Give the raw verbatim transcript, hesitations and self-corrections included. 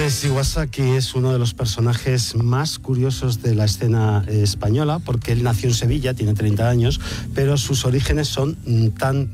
Pues Iwasaki es uno de los personajes más curiosos de la escena española, porque él nació en Sevilla, tiene treinta años, pero sus orígenes son tan